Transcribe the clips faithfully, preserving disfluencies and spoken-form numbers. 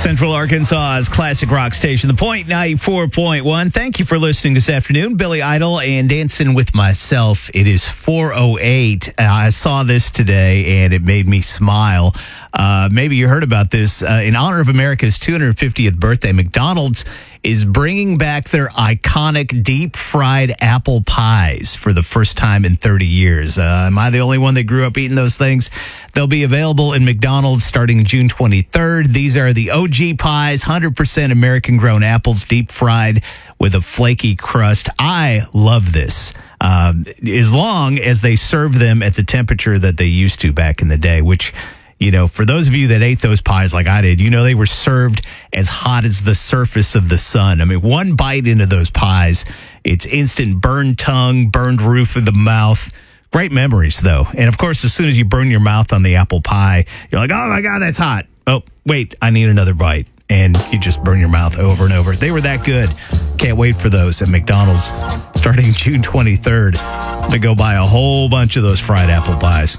Central Arkansas's classic rock station, The Point ninety-four point one. Thank you for listening this afternoon. Billy Idol and Dancing with Myself. It is four oh eight. Uh, I saw this today, and it made me smile. Uh, maybe you heard about this. Uh, in honor of America's two hundred fiftieth birthday, McDonald's is bringing back their iconic deep-fried apple pies for the first time in thirty years. Uh, am I the only one that grew up eating those things? They'll be available in McDonald's starting June twenty-third. These are the O G pies, one hundred percent American-grown apples, deep-fried with a flaky crust. I love this. Um, as long as they serve them at the temperature that they used to back in the day, which... You know, for those of you that ate those pies like I did, you know they were served as hot as the surface of the sun. I mean, one bite into those pies, it's instant burned tongue, burned roof of the mouth. Great memories, though. And, of course, as soon as you burn your mouth on the apple pie, you're like, oh, my God, that's hot. Oh, wait, I need another bite. And you just burn your mouth over and over. They were that good. Can't wait for those at McDonald's starting June twenty-third to go buy a whole bunch of those fried apple pies.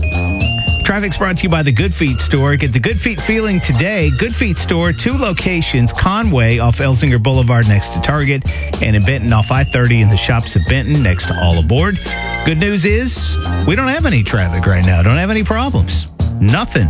Traffic's brought to you by the Good Feet Store. Get the Good Feet feeling today. Good Feet Store, two locations, Conway off Elsinger Boulevard next to Target, and in Benton off I thirty in the shops at Benton next to All Aboard. Good news is we don't have any traffic right now. Don't have any problems. Nothing.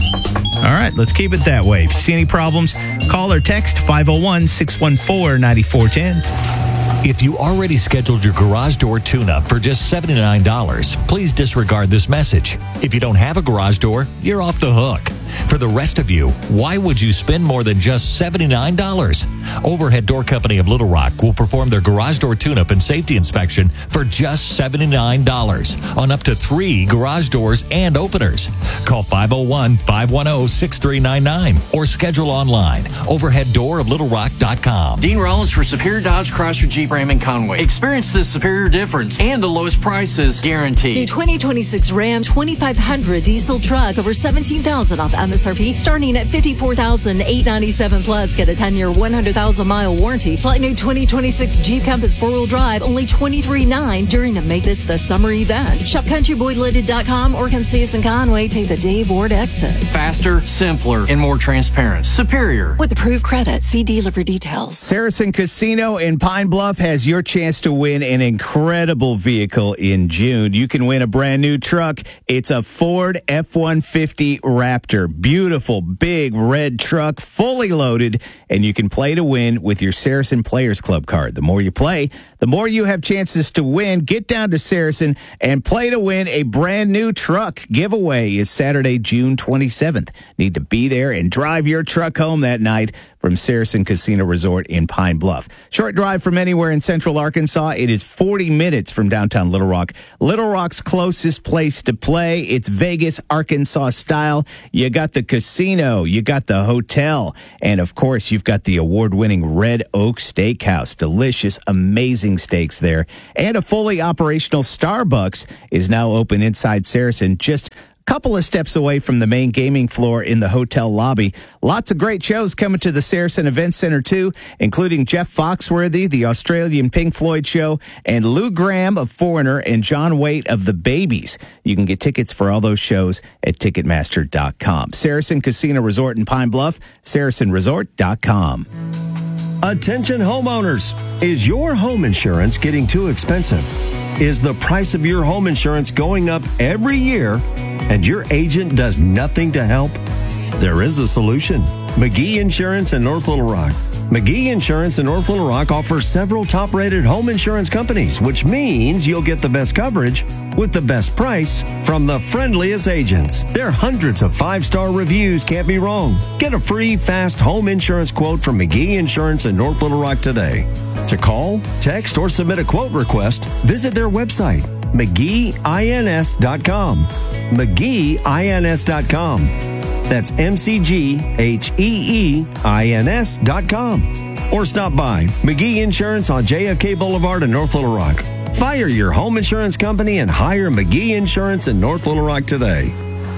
All right, let's keep it that way. If you see any problems, call or text five oh one, six one four, nine four one oh. If you already scheduled your garage door tune-up for just seventy-nine dollars, please disregard this message. If you don't have a garage door, you're off the hook. For the rest of you, why would you spend more than just seventy-nine dollars? Overhead Door Company of Little Rock will perform their garage door tune-up and safety inspection for just seventy-nine dollars on up to three garage doors and openers. Call five oh one, five one oh, six three nine nine or schedule online. overhead door of little rock dot com. Dean Rollins for Superior Dodge Chrysler Jeep Ram in Conway. Experience the superior difference and the lowest prices guaranteed. New twenty twenty-six Ram twenty-five hundred diesel truck over seventeen thousand dollars off M S R P, starting at fifty-four thousand eight hundred ninety-seven dollars plus. Get a ten-year, one hundred thousand mile warranty. Slight new twenty twenty-six Jeep Compass four-wheel drive, only twenty-three thousand nine hundred during the Make This the Summer event. Shop country boy loaded dot com or come see us in Conway. Take the Dave Ward exit. Faster, simpler, and more transparent. Superior. With approved credit. See dealer for details. Saracen Casino in Pine Bluff has your chance to win an incredible vehicle in June. You can win a brand new truck. It's a Ford F one fifty Raptor. Beautiful, big red truck, fully loaded, and you can play to win with your Saracen Players Club card. The more you play, the more you have chances to win. Get down to Saracen and play to win a brand new truck. Giveaway is Saturday, June twenty-seventh. Need to be there and drive your truck home that night from Saracen Casino Resort in Pine Bluff. Short drive from anywhere in Central Arkansas. It is forty minutes from downtown Little Rock. Little Rock's closest place to play. It's Vegas, Arkansas style. You got the casino, you got the hotel, and of course, you've got the award-winning Red Oak Steakhouse. Delicious, amazing steaks there. And a fully operational Starbucks is now open inside Saracen, just couple of steps away from the main gaming floor in the hotel lobby. Lots of great shows coming to the Saracen Event Center, too, including Jeff Foxworthy, the Australian Pink Floyd Show, and Lou Graham of Foreigner and John Waite of The Babies. You can get tickets for all those shows at Ticketmaster dot com. Saracen Casino Resort in Pine Bluff, Saracen Resort dot com. Attention homeowners. Is your home insurance getting too expensive? Is the price of your home insurance going up every year and your agent does nothing to help? There is a solution. McGee Insurance in North Little Rock. McGee Insurance in North Little Rock offers several top-rated home insurance companies, which means you'll get the best coverage with the best price from the friendliest agents. Their hundreds of five-star reviews can't be wrong. Get a free, fast home insurance quote from McGee Insurance in North Little Rock today. To call, text, or submit a quote request, visit their website, McGee Ins dot com. McGee Ins dot com. That's M C G H E E I N S dot com. Or stop by McGee Insurance on J F K Boulevard in North Little Rock. Fire your home insurance company and hire McGee Insurance in North Little Rock today.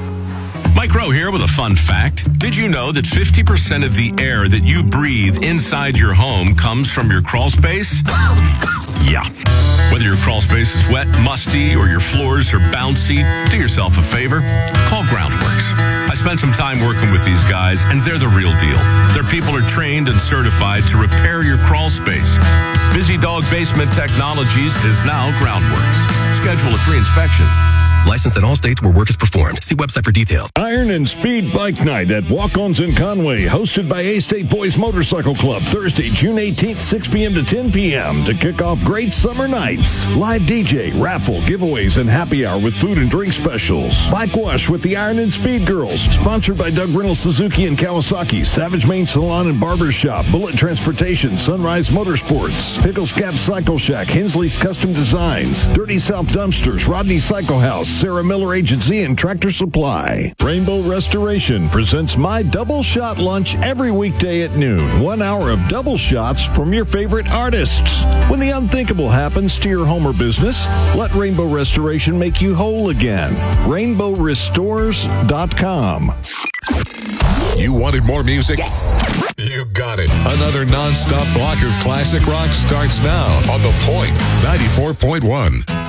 Mike Rowe here with a fun fact. Did you know that fifty percent of the air that you breathe inside your home comes from your crawl space? Yeah. Whether your crawl space is wet, musty, or your floors are bouncy, do yourself a favor. Call Groundworks. A I spent some time working with these guys, and they're the real deal. Their people are trained and certified to repair your crawl space. Busy Dog Basement Technologies is now Groundworks. Schedule a free inspection. Licensed in all states where work is performed. See website for details. Iron and Speed Bike Night at Walk-Ons in Conway, hosted by A-State Boys Motorcycle Club, Thursday, June eighteenth, six p.m. to ten p.m. to kick off great summer nights. Live D J, raffle, giveaways, and happy hour with food and drink specials. Bike wash with the Iron and Speed Girls, sponsored by Doug Reynolds Suzuki and Kawasaki, Savage Main Salon and Barber Shop, Bullet Transportation, Sunrise Motorsports, Pickles Cap Cycle Shack, Hensley's Custom Designs, Dirty South Dumpsters, Rodney Cycle House, Sarah Miller Agency, and Tractor Supply. Rainbow Restoration presents My Double Shot Lunch every weekday at noon. One hour of double shots from your favorite artists. When the unthinkable happens to your home or business, let Rainbow Restoration make you whole again. rainbow restores dot com. You wanted more music? Yes. You got it. Another non-stop block of classic rock starts now on The Point ninety-four point one.